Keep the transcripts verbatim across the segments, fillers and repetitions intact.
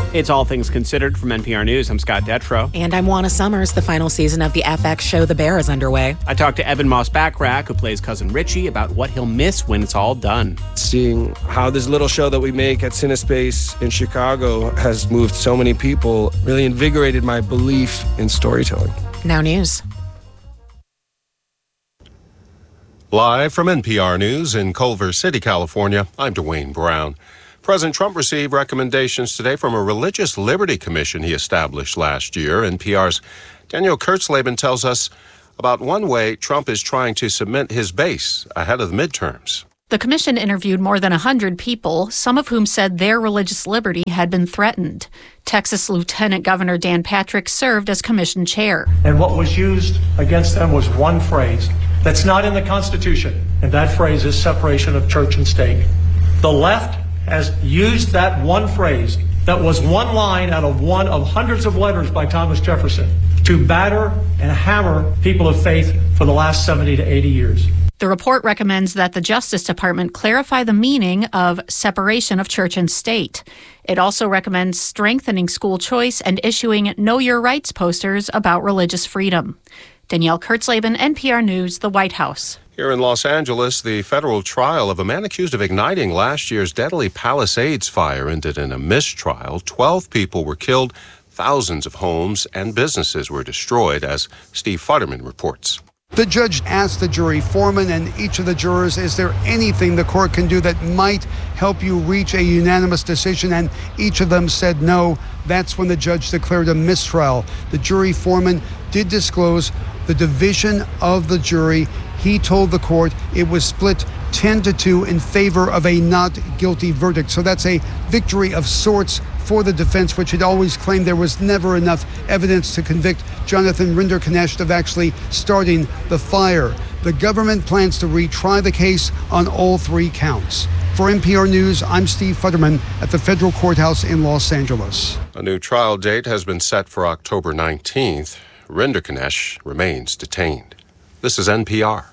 It's All Things Considered from N P R News. I'm Scott Detrow. And I'm Juana Summers. The final season of the F X show The Bear is underway. I talked to Evan Moss-Bachrach, who plays Cousin Richie, about what he'll miss when it's all done. Seeing how this little show that we make at CineSpace in Chicago has moved so many people really invigorated my belief in storytelling. Now news. Live from N P R News in Culver City, California, I'm Dwayne Brown. President Trump received recommendations today from a religious liberty commission he established last year. N P R's Danielle Kurtzleben tells us about one way Trump is trying to cement his base ahead of the midterms. The commission interviewed more than one hundred people, some of whom said their religious liberty had been threatened. Texas Lieutenant Governor Dan Patrick served as commission chair. And what was used against them was one phrase that's not in the Constitution, and that phrase is separation of church and state. The left has used that one phrase that was one line out of one of hundreds of letters by Thomas Jefferson to batter and hammer people of faith for the last seventy to eighty years. The report recommends that the Justice Department clarify the meaning of separation of church and state. It also recommends strengthening school choice and issuing Know Your Rights posters about religious freedom. Danielle Kurtzleben, N P R News, the White House. Here in Los Angeles, the federal trial of a man accused of igniting last year's deadly Palisades fire ended in a mistrial. Twelve people were killed, thousands of homes and businesses were destroyed, as Steve Futterman reports. The judge asked the jury foreman and each of the jurors, is there anything the court can do that might help you reach a unanimous decision? And each of them said no. That's when the judge declared a mistrial. The jury foreman did disclose the division of the jury. He told the court it was split ten to two in favor of a not guilty verdict. So that's a victory of sorts for the defense, which had always claimed there was never enough evidence to convict Jonathan Rinderknecht of actually starting the fire. The government plans to retry the case on all three counts. For N P R News, I'm Steve Futterman at the federal courthouse in Los Angeles. A new trial date has been set for October nineteenth. Rinderknecht remains detained. This is N P R.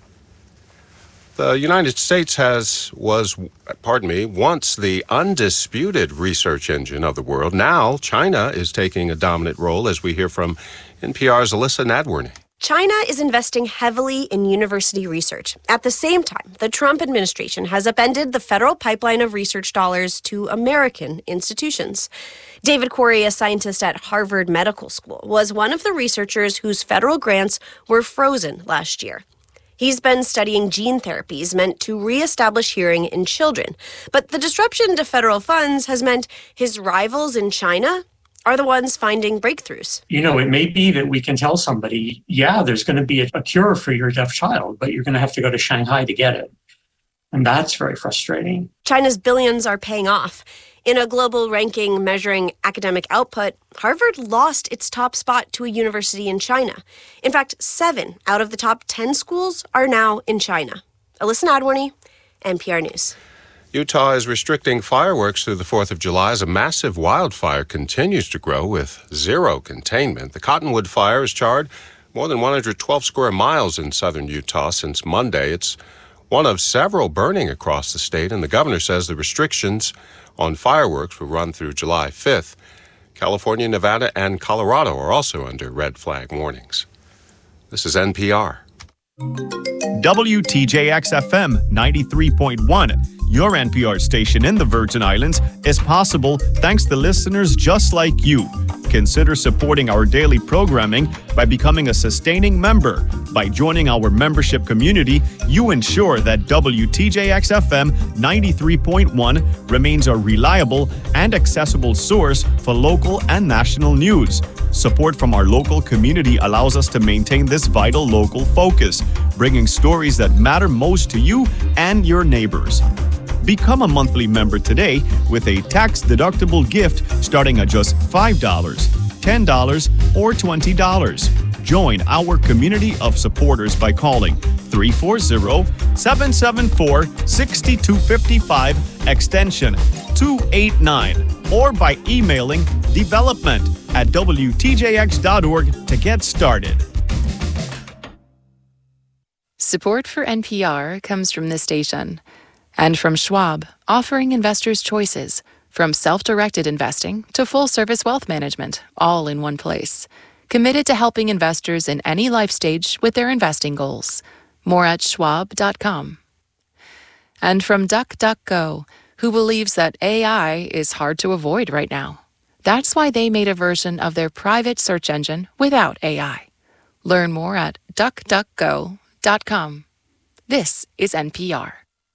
The United States has was, pardon me, once the undisputed research engine of the world. Now China is taking a dominant role, as we hear from N P R's Alyssa Nadworny. China is investing heavily in university research. At the same time, the Trump administration has upended the federal pipeline of research dollars to American institutions. David Quarry, a scientist at Harvard Medical School, was one of the researchers whose federal grants were frozen last year. He's been studying gene therapies meant to reestablish hearing in children. But the disruption to federal funds has meant his rivals in China are the ones finding breakthroughs. You know, it may be that we can tell somebody, yeah, there's going to be a, a cure for your deaf child, but you're going to have to go to Shanghai to get it. And that's very frustrating. China's billions are paying off. In a global ranking measuring academic output, Harvard lost its top spot to a university in China. In fact, seven out of the top ten schools are now in China. Alyssa Nadworny, N P R News. Utah is restricting fireworks through the fourth of July as a massive wildfire continues to grow with zero containment. The Cottonwood Fire has charred more than one hundred twelve square miles in southern Utah since Monday. It's one of several burning across the state, and the governor says the restrictions on fireworks will run through July fifth. California, Nevada, and Colorado are also under red flag warnings. This is N P R. W T J X F M ninety-three point one, your N P R station in the Virgin Islands, is possible thanks to listeners just like you. Consider supporting our daily programming by becoming a sustaining member. By joining our membership community, you ensure that W T J X F M ninety-three point one remains a reliable and accessible source for local and national news. Support from our local community allows us to maintain this vital local focus, bringing stories that matter most to you and your neighbors. Become a monthly member today with a tax-deductible gift starting at just five dollars, ten dollars, or twenty dollars. Join our community of supporters by calling three four zero, seven seven four, six two five five, extension two eight nine, or by emailing development at W T J X dot org to get started. Support for N P R comes from this station and from Schwab, offering investors choices From self-directed investing to full-service wealth management, all in one place. Committed to helping investors in any life stage with their investing goals. More at schwab dot com. And from DuckDuckGo, who believes that A I is hard to avoid right now. That's why they made a version of their private search engine without A I. Learn more at duck duck go dot com. This is N P R.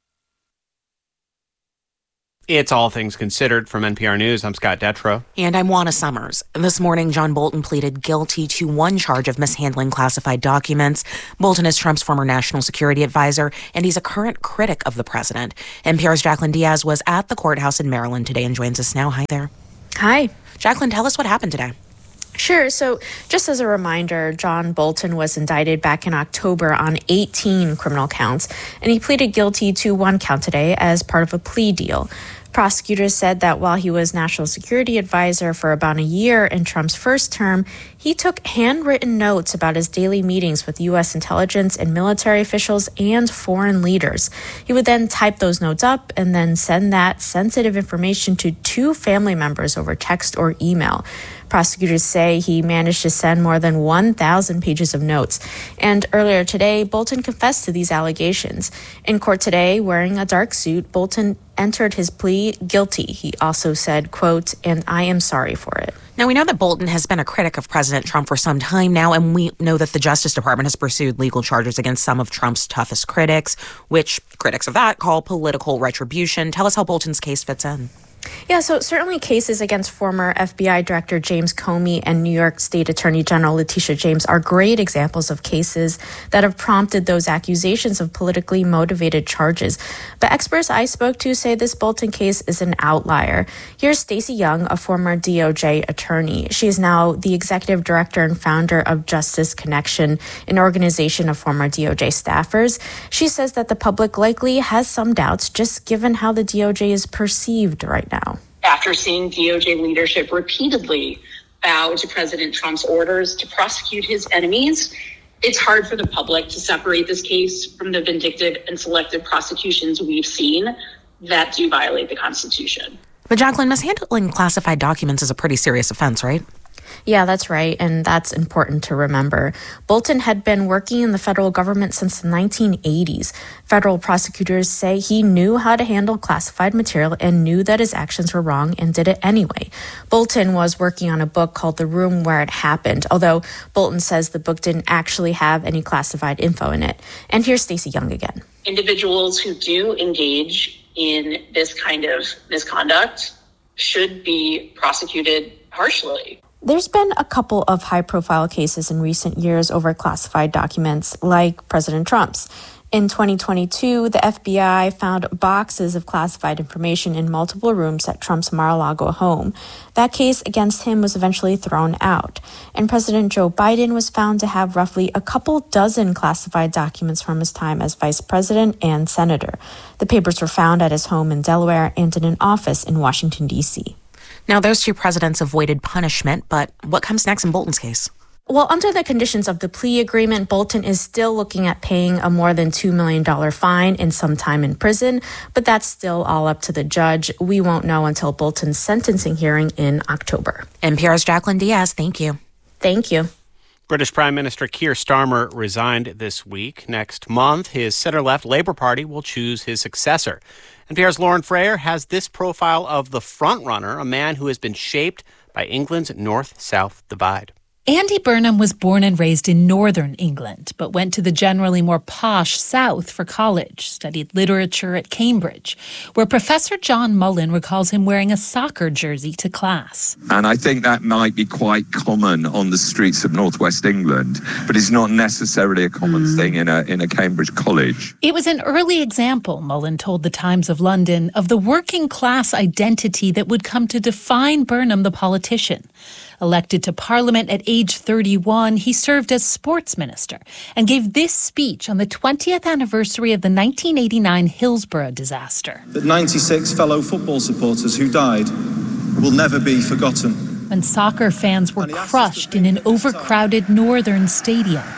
It's All Things Considered from N P R News. I'm Scott Detrow. And I'm Juana Summers. This morning, John Bolton pleaded guilty to one charge of mishandling classified documents. Bolton is Trump's former national security advisor, and he's a current critic of the president. N P R's Jacqueline Diaz was at the courthouse in Maryland today and joins us now. Hi there. Hi. Jacqueline, tell us what happened today. Sure. So just as a reminder, John Bolton was indicted back in October on eighteen criminal counts, and he pleaded guilty to one count today as part of a plea deal. Prosecutors said that while he was national security advisor for about a year in Trump's first term, he took handwritten notes about his daily meetings with U S intelligence and military officials and foreign leaders. He would then type those notes up and then send that sensitive information to two family members over text or email. Prosecutors say he managed to send more than one thousand pages of notes. And earlier today, Bolton confessed to these allegations. In court today, wearing a dark suit, Bolton entered his plea guilty. He also said, quote, "and I am sorry for it." Now, we know that Bolton has been a critic of President Trump for some time now, and we know that the Justice Department has pursued legal charges against some of Trump's toughest critics, which critics of that call political retribution. Tell us how Bolton's case fits in. Yeah, so certainly cases against former F B I Director James Comey and New York State Attorney General Letitia James are great examples of cases that have prompted those accusations of politically motivated charges. But experts I spoke to say this Bolton case is an outlier. Here's Stacey Young, a former D O J attorney. She is now the executive director and founder of Justice Connection, an organization of former D O J staffers. She says that the public likely has some doubts just given how the D O J is perceived right now. Now. After seeing D O J leadership repeatedly bow to President Trump's orders to prosecute his enemies, it's hard for the public to separate this case from the vindictive and selective prosecutions we've seen that do violate the Constitution. But Jacqueline, mishandling classified documents is a pretty serious offense, right? Yeah, that's right, and that's important to remember. Bolton had been working in the federal government since the nineteen eighties. Federal prosecutors say he knew how to handle classified material and knew that his actions were wrong and did it anyway. Bolton was working on a book called The Room Where It Happened, although Bolton says the book didn't actually have any classified info in it. And here's Stacey Young again. Individuals who do engage in this kind of misconduct should be prosecuted harshly. There's been a couple of high-profile cases in recent years over classified documents, like President Trump's. In twenty twenty-two, the F B I found boxes of classified information in multiple rooms at Trump's Mar-a-Lago home. That case against him was eventually thrown out. And President Joe Biden was found to have roughly a couple dozen classified documents from his time as vice president and senator. The papers were found at his home in Delaware and in an office in Washington, D C Now, those two presidents avoided punishment, but what comes next in Bolton's case? Well, under the conditions of the plea agreement, Bolton is still looking at paying a more than two million dollars fine and some time in prison, but that's still all up to the judge. We won't know until Bolton's sentencing hearing in October. N P R's Jacqueline Diaz, thank you. Thank you. British Prime Minister Keir Starmer resigned this week. Next month, his center-left Labour Party will choose his successor. N P R's Lauren Freyer has this profile of the frontrunner, a man who has been shaped by England's north-south divide. Andy Burnham was born and raised in northern England, but went to the generally more posh south for college, studied literature at Cambridge, where Professor John Mullen recalls him wearing a soccer jersey to class. And I think that might be quite common on the streets of northwest England, but it's not necessarily a common mm. thing in a in a Cambridge college. It was an early example, Mullen told the Times of London, of the working class identity that would come to define Burnham the politician. Elected to Parliament at age thirty-one, he served as sports minister and gave this speech on the twentieth anniversary of the nineteen eighty-nine Hillsborough disaster. The ninety-six fellow football supporters who died will never be forgotten. When soccer fans were crushed in an overcrowded northern stadium,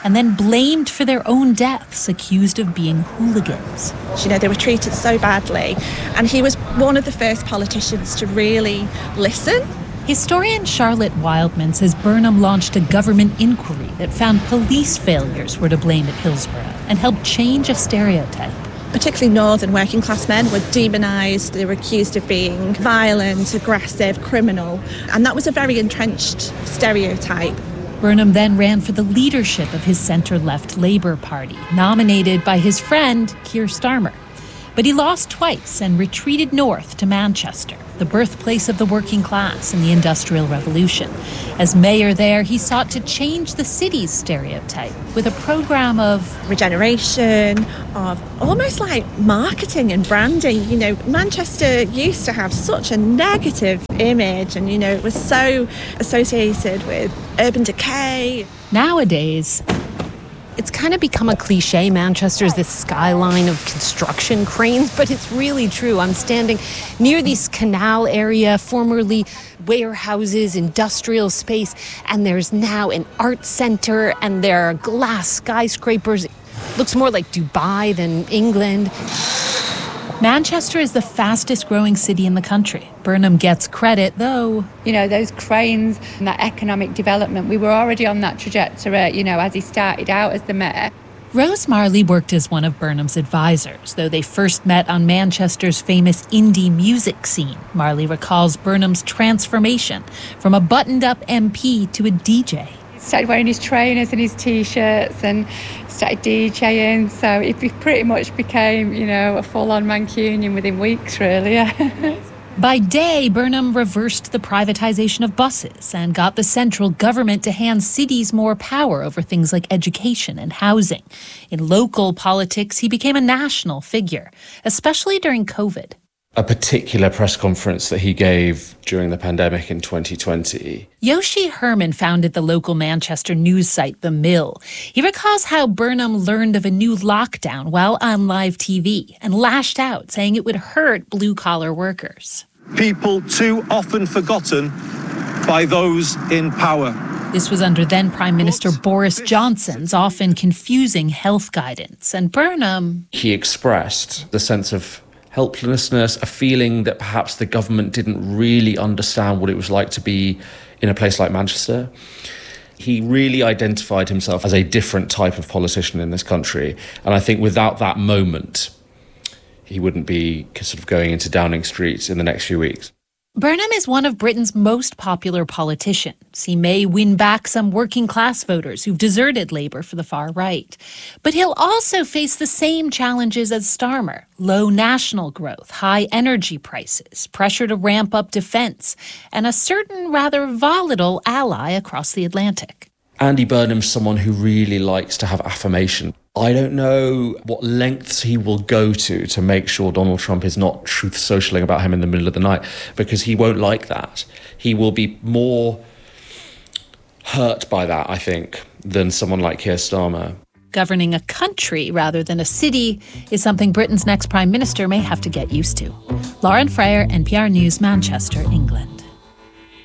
and then blamed for their own deaths, accused of being hooligans. You know, they were treated so badly, and he was one of the first politicians to really listen. Historian Charlotte Wildman says Burnham launched a government inquiry that found police failures were to blame at Hillsborough and helped change a stereotype. Particularly northern working class men were demonised, they were accused of being violent, aggressive, criminal, and that was a very entrenched stereotype. Burnham then ran for the leadership of his centre-left Labour Party, nominated by his friend Keir Starmer. But he lost twice and retreated north to Manchester, the birthplace of the working class in the Industrial Revolution. As mayor there, he sought to change the city's stereotype with a program of regeneration, of almost like marketing and branding. You know, Manchester used to have such a negative image, and, you know, it was so associated with urban decay. Nowadays, it's kind of become a cliche. Manchester is this skyline of construction cranes, but it's really true. I'm standing near this canal area, formerly warehouses, industrial space, and there's now an art center, and there are glass skyscrapers. It looks more like Dubai than England. Manchester is the fastest growing city in the country. Burnham gets credit, though. You know, those cranes and that economic development, we were already on that trajectory, you know, as he started out as the mayor. Rose Marley worked as one of Burnham's advisors, though they first met on Manchester's famous indie music scene. Marley recalls Burnham's transformation from a buttoned-up M P to a D J. He started wearing his trainers and his T-shirts and started DJing, so it pretty much became, you know, a full-on Mancunian within weeks, really. By day, Burnham reversed the privatization of buses and got the central government to hand cities more power over things like education and housing. In local politics, he became a national figure, especially during COVID. A particular press conference that he gave during the pandemic in twenty twenty. Yoshi Herman founded the local Manchester news site The Mill. He recalls how Burnham learned of a new lockdown while on live T V and lashed out, saying it would hurt blue-collar workers. People too often forgotten by those in power. This was under then Prime Minister Boris Johnson's often confusing health guidance. And Burnham... He expressed the sense of helplessness, a feeling that perhaps the government didn't really understand what it was like to be in a place like Manchester. He really identified himself as a different type of politician in this country. And I think without that moment, he wouldn't be sort of going into Downing Street in the next few weeks. Burnham is one of Britain's most popular politicians. He may win back some working class voters who've deserted Labour for the far right. But he'll also face the same challenges as Starmer: low national growth, high energy prices, pressure to ramp up defence, and a certain rather volatile ally across the Atlantic. Andy Burnham's someone who really likes to have affirmation. I don't know what lengths he will go to to make sure Donald Trump is not truth socialing about him in the middle of the night, because he won't like that. He will be more hurt by that, I think, than someone like Keir Starmer. Governing a country rather than a city is something Britain's next Prime Minister may have to get used to. Lauren Freyer, N P R News, Manchester, England.